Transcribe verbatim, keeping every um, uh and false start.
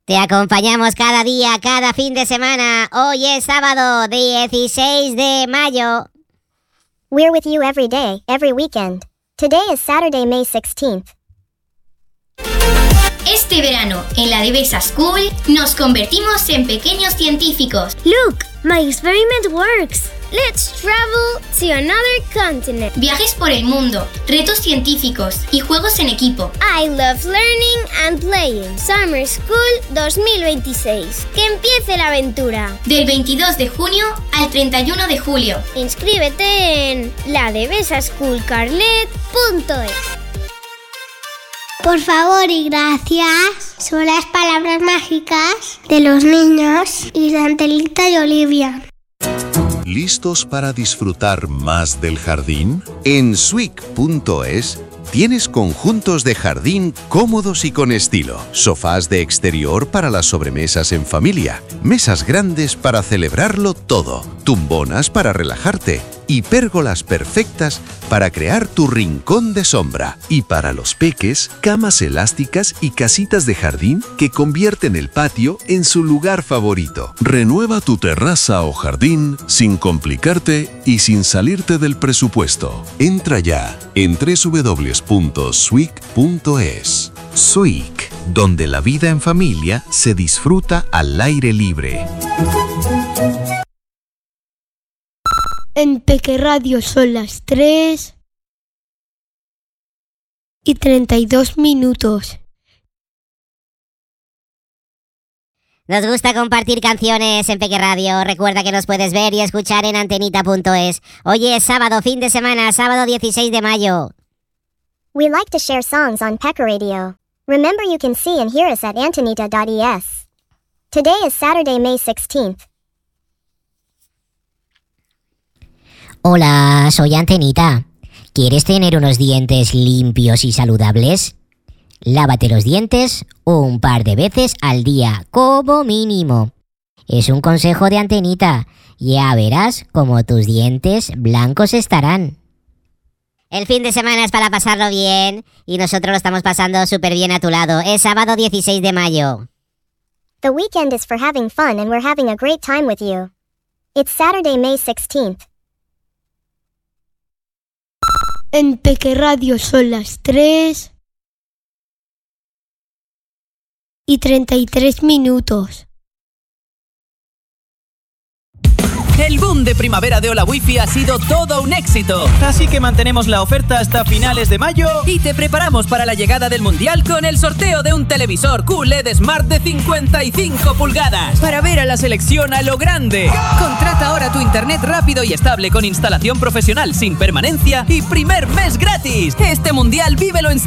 Te acompañamos cada día, cada fin de semana. Hoy es sábado dieciséis de mayo. We're with you every day, every weekend. Today is Saturday, May sixteenth. Este verano, en la Devesa School, nos convertimos en pequeños científicos. Look, my experiment works. Let's travel to another continent. Viajes por el mundo, retos científicos y juegos en equipo. I love learning and playing. Summer School dos mil veintiséis. ¡Que empiece la aventura! Del veintidós de junio al treinta y uno de julio. Inscríbete en la devesa school carlet punto es. Por favor y gracias son las palabras mágicas de los niños y de Angelita y Olivia. ¿Listos para disfrutar más del jardín? En Sweek punto es tienes conjuntos de jardín cómodos y con estilo, sofás de exterior para las sobremesas en familia, mesas grandes para celebrarlo todo, tumbonas para relajarte y pérgolas perfectas para crear tu rincón de sombra. Y para los peques, camas elásticas y casitas de jardín que convierten el patio en su lugar favorito. Renueva tu terraza o jardín sin complicarte y sin salirte del presupuesto. Entra ya en doble u doble u doble u punto sweek punto es. Sweek, donde la vida en familia se disfruta al aire libre. En Peque Radio son las tres y treinta y dos minutos. Nos gusta compartir canciones en Peque Radio. Recuerda que nos puedes ver y escuchar en antenita punto es. Hoy es sábado, fin de semana, sábado dieciséis de mayo. We like to share songs on Peque Radio. Remember you can see and hear us at antenita dot es. Today is Saturday, May sixteenth. Hola, soy Antenita. ¿Quieres tener unos dientes limpios y saludables? Lávate los dientes un par de veces al día, como mínimo. Es un consejo de Antenita. Ya verás cómo tus dientes blancos estarán. El fin de semana es para pasarlo bien y nosotros lo estamos pasando súper bien a tu lado. Es sábado dieciséis de mayo. The weekend is for having fun and we're having a great time with you. It's Saturday, May sixteenth. En Peque Radio son las tres y treinta y tres minutos. El boom de primavera de Hola Wifi ha sido todo un éxito. Así que mantenemos la oferta hasta finales de mayo y te preparamos para la llegada del Mundial con el sorteo de un televisor Q L E D Smart de cincuenta y cinco pulgadas para ver a la selección a lo grande. Contrata ahora tu internet rápido y estable con instalación profesional sin permanencia y primer mes gratis. Este Mundial vívelo en